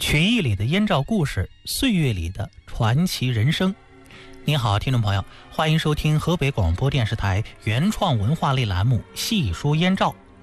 曲艺里的燕赵故事，岁月里的传奇人生。您好，听众朋友，欢迎收听河北广播电视台原创文化类栏目《细说燕赵》，